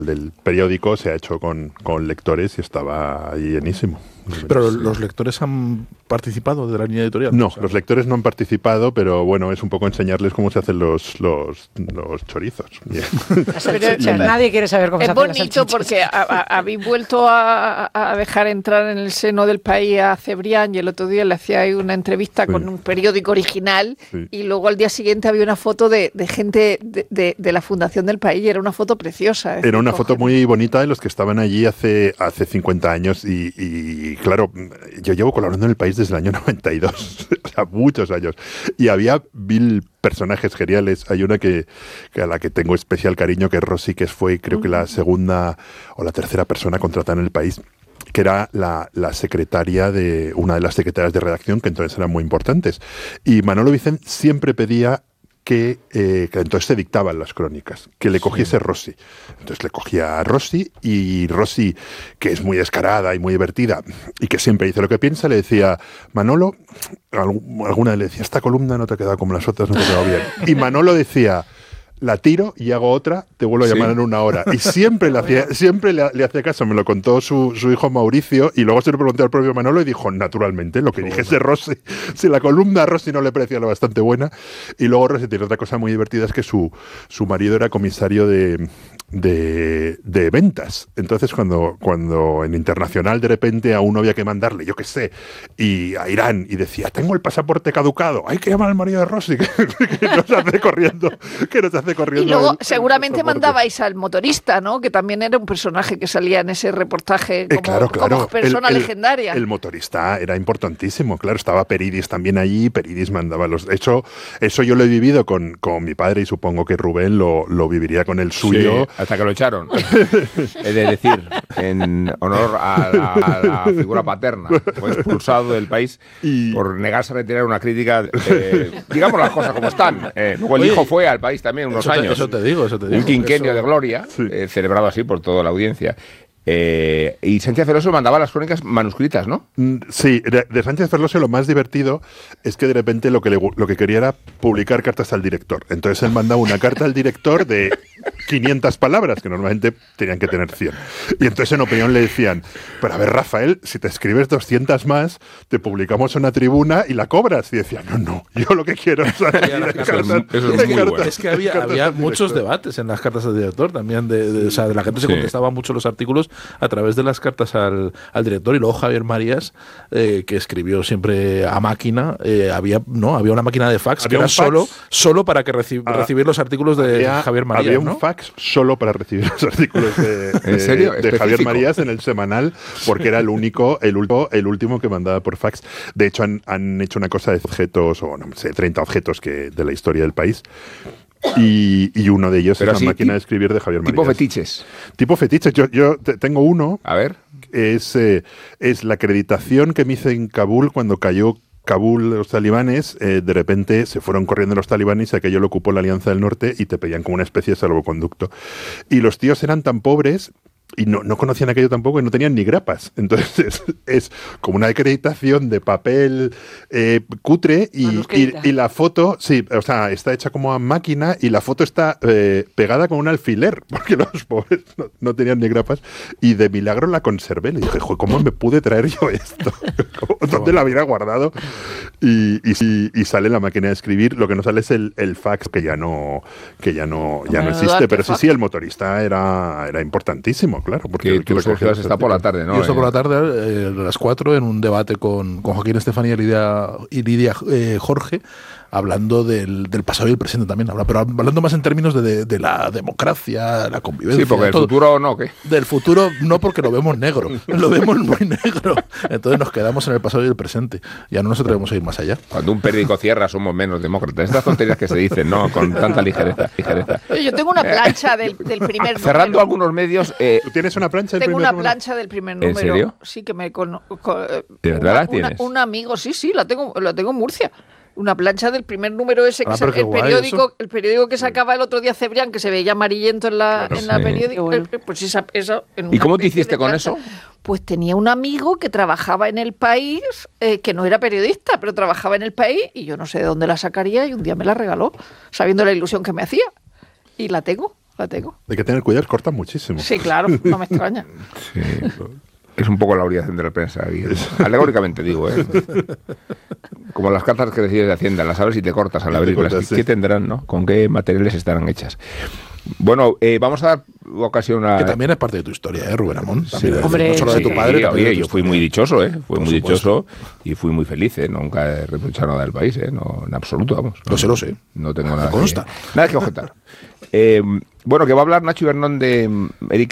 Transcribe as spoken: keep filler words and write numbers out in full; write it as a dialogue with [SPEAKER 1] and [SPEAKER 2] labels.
[SPEAKER 1] del periódico se ha hecho con, con lectores y estaba ahí llenísimo.
[SPEAKER 2] Pero sí. ¿Los lectores han participado de la línea editorial?
[SPEAKER 1] No,
[SPEAKER 2] o sea,
[SPEAKER 1] los lectores no han participado, pero bueno, es un poco enseñarles cómo se hacen los, los, los chorizos.
[SPEAKER 3] Pero, nadie quiere saber cómo
[SPEAKER 4] es
[SPEAKER 3] se hacen las
[SPEAKER 4] bonito
[SPEAKER 3] salchichas.
[SPEAKER 4] porque a, a, habéis vuelto a, a dejar entrar en el seno del país a Cebrián, y el otro día le hacía ahí una entrevista sí. con un periódico original sí. y luego al día siguiente había una foto de, de gente de, de, de la Fundación del País y era una foto preciosa.
[SPEAKER 1] Era una foto muy bonita de los que estaban allí hace, hace cincuenta años y, y claro, yo llevo colaborando en el país desde el año noventa y dos, o sea, muchos años. Y había mil personajes geniales. Hay una que, que a la que tengo especial cariño, que es Rosy, que fue creo que la segunda o la tercera persona contratada en el país, que era la, la secretaria de, una de las secretarias de redacción, que entonces eran muy importantes. Y Manolo Vicent siempre pedía Que, eh, que entonces se dictaban las crónicas, que le cogiese sí. Rosy. Entonces le cogía a Rosy y Rosy, que es muy descarada y muy divertida y que siempre dice lo que piensa, le decía, Manolo, alguna le decía, esta columna no te ha quedado como las otras, no te ha quedado bien. Y Manolo decía, la tiro y hago otra, te vuelvo a llamar sí. en una hora. Y siempre le hacía, siempre le, le hacía caso. Me lo contó su, su hijo Mauricio y luego se lo pregunté al propio Manolo y dijo, naturalmente, lo que dije es de Rosy. Si la columna a Rosy no le parecía lo bastante buena. Y luego Rosy tiene otra cosa muy divertida, es que su, su marido era comisario de, de, de ventas. Entonces cuando, cuando en Internacional de repente a uno había que mandarle, yo qué sé, y a Irán, y decía, tengo el pasaporte caducado, hay que llamar al marido de Rosy, que, que nos hace corriendo, que nos hace corriendo.
[SPEAKER 4] Y luego
[SPEAKER 1] el,
[SPEAKER 4] seguramente
[SPEAKER 1] el
[SPEAKER 4] mandabais al motorista, ¿no? Que también era un personaje que salía en ese reportaje como,
[SPEAKER 1] eh, claro, claro.
[SPEAKER 4] como persona
[SPEAKER 1] el, el,
[SPEAKER 4] legendaria.
[SPEAKER 1] El motorista era importantísimo, claro, estaba Peridis también allí, Peridis mandaba los... Eso, eso yo lo he vivido con, con mi padre y supongo que Rubén lo, lo viviría con el suyo.
[SPEAKER 5] Sí, hasta que lo echaron. Es de decir, en honor a la, a la figura paterna, fue expulsado del país y... por negarse a retirar una crítica, eh, digamos las cosas como están. Eh, luego el Oye, hijo fue al país también unos
[SPEAKER 2] eso te,
[SPEAKER 5] años.
[SPEAKER 2] Eso te digo, eso te digo.
[SPEAKER 5] Un quinquenio
[SPEAKER 2] eso...
[SPEAKER 5] de gloria,
[SPEAKER 1] sí.
[SPEAKER 5] eh, celebrado así por toda la audiencia. Eh, y Sánchez Ferlosio mandaba las crónicas manuscritas, ¿no?
[SPEAKER 1] Sí, de, de Sánchez Ferlosio lo más divertido es que de repente lo que, le, lo que quería era publicar cartas al director. Entonces él mandaba una carta al director de quinientas palabras, que normalmente tenían que tener cien. Y entonces en opinión le decían, pero a ver, Rafael, si te escribes doscientas más, te publicamos una tribuna y la cobras. Y decía, no, no, yo lo que quiero es...
[SPEAKER 5] Eso es, eso es muy bueno.
[SPEAKER 2] Es que había, había muchos debates en las cartas al director también, de, de, o sea, de la gente se sí. contestaba mucho los artículos a través de las cartas al, al director. Y luego Javier Marías, eh, que escribió siempre a máquina, eh, había no había una máquina de fax había que era fax, solo, solo para que reci ah, recibir los artículos de había, Javier Marías.
[SPEAKER 1] Había
[SPEAKER 2] ¿no?
[SPEAKER 1] un fax solo para recibir los artículos de,
[SPEAKER 5] ¿En serio?
[SPEAKER 1] de, de Javier Marías en el semanal, porque era el único, el, último, el último que mandaba por fax. De hecho, han, han hecho una cosa de objetos, o no sé, treinta objetos que de la historia del país. Y, y uno de ellos Pero es la sí, máquina de escribir de Javier Marías.
[SPEAKER 5] Tipo fetiches.
[SPEAKER 1] Tipo fetiches. Yo, yo tengo uno.
[SPEAKER 5] A ver.
[SPEAKER 1] Es, eh, es la acreditación que me hice en Kabul cuando cayó Kabul, los talibanes. Eh, de repente se fueron corriendo los talibanes y aquello lo ocupó la Alianza del Norte y te pedían como una especie de salvoconducto. Y los tíos eran tan pobres y no, no conocían aquello tampoco y no tenían ni grapas. Entonces es, es como una acreditación de papel eh, cutre y, y, y la foto, sí, o sea, está hecha como a máquina y la foto está eh, pegada con un alfiler, porque los pobres no, no tenían ni grapas y de milagro la conservé. Le dije, ¿cómo me pude traer yo esto? ¿Dónde la hubiera guardado? Y, y, y sale la máquina de escribir. Lo que no sale es el, el fax, que ya no, que ya no, ya no existe. Pero sí, sí, el motorista era, era importantísimo. Claro, porque
[SPEAKER 5] que tú, Sergio, está por la tarde, ¿no?
[SPEAKER 2] Yo estoy por la tarde, eh, a las cuatro, en un debate con, con Joaquín Estefanía y Lidia, y Lidia eh, Jorge, hablando del, del pasado y el presente también, pero hablando más en términos de, de, de la democracia, la convivencia.
[SPEAKER 5] Sí, porque del futuro no, ¿qué?
[SPEAKER 2] Del futuro no, porque lo vemos negro, lo vemos muy negro. Entonces nos quedamos en el pasado y el presente. Ya no nos atrevemos a ir más allá.
[SPEAKER 5] Cuando un periódico cierra somos menos demócratas. Estas tonterías que se dicen, ¿no? Con tanta ligereza. ligereza.
[SPEAKER 4] Oye, yo tengo una plancha del, del primer número.
[SPEAKER 5] Cerrando algunos medios... Eh,
[SPEAKER 1] ¿Tú tienes una plancha del
[SPEAKER 4] tengo
[SPEAKER 1] primer
[SPEAKER 4] una
[SPEAKER 1] número?
[SPEAKER 4] plancha del primer número.
[SPEAKER 5] ¿En serio?
[SPEAKER 4] Sí, que me... Con, con,
[SPEAKER 5] ¿De verdad la tienes?
[SPEAKER 4] Una, un amigo, sí, sí, la tengo, la tengo en Murcia. Una plancha del primer número ese, que
[SPEAKER 2] ah,
[SPEAKER 4] sa- el, periódico, el periódico que sacaba el otro día Cebrián, que se veía amarillento en la, claro, en la sí. periódico. Bueno. Pues esa, esa,
[SPEAKER 5] ¿Y cómo te hiciste con eso?
[SPEAKER 4] Pues tenía un amigo que trabajaba en El País, eh, que no era periodista, pero trabajaba en El País, y yo no sé de dónde la sacaría, y un día me la regaló, sabiendo la ilusión que me hacía. Y la tengo. la tengo.
[SPEAKER 1] Hay que tener cuidado, cortan muchísimo.
[SPEAKER 4] Sí, claro, no me extraña.
[SPEAKER 5] Sí. Es un poco la obligación de la prensa. Alegóricamente digo, ¿eh? Como las cartas que recibes de Hacienda, las sabes y te cortas al abrirlas. ¿Qué, sí. ¿Qué tendrán, no? ¿Con qué materiales estarán hechas? Bueno, eh, vamos a dar ocasión a...
[SPEAKER 2] Que también es parte de tu historia, ¿eh, Rubén Amón?
[SPEAKER 5] Sí,
[SPEAKER 3] hombre,
[SPEAKER 2] no solo
[SPEAKER 5] sí,
[SPEAKER 2] de tu padre.
[SPEAKER 5] Sí, oye, yo fui
[SPEAKER 2] historia.
[SPEAKER 5] muy dichoso, ¿eh? Fui
[SPEAKER 2] Por
[SPEAKER 5] muy
[SPEAKER 2] supuesto.
[SPEAKER 5] dichoso y fui muy feliz, ¿eh? Nunca he reprochado nada del país, ¿eh? No, en absoluto, vamos.
[SPEAKER 2] Lo sé, lo sé.
[SPEAKER 5] No tengo nada
[SPEAKER 2] Me consta.
[SPEAKER 5] que, nada que objetar. Eh, bueno, que va a hablar Nacho Ibernón de Erika